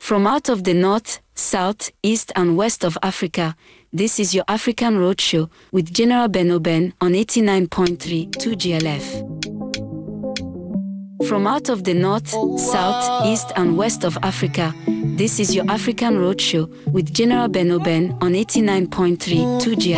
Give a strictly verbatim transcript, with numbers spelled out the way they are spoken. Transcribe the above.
From out of the north, south, east and west of Africa, this is your African Roadshow with General Ben Oben on eighty-nine point three two G L F. From out of the north, south, east and west of Africa, this is your African Roadshow with General Ben Oben on eighty-nine point three two G L F.